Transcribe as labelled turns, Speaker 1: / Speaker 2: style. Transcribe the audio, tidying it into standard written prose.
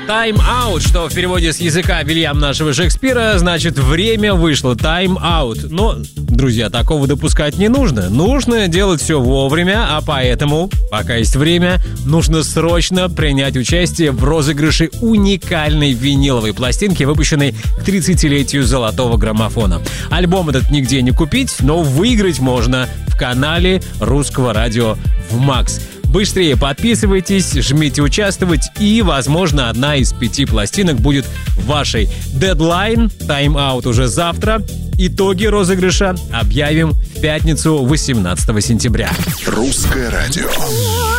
Speaker 1: Time out, что в переводе с языка Вильям нашего Шекспира значит «время вышло», time out. Но, друзья, такого допускать не нужно. Нужно делать все вовремя, а поэтому, пока есть время, нужно срочно принять участие в розыгрыше уникальной виниловой пластинки, выпущенной к 30-летию золотого граммофона. Альбом этот нигде не купить, но выиграть можно в канале Русского радио ВМАКС. Быстрее подписывайтесь, жмите «Участвовать», и, возможно, одна из 5 пластинок будет вашей. Дедлайн, тайм-аут уже завтра. Итоги розыгрыша объявим в пятницу, 18 сентября.
Speaker 2: Русское радио.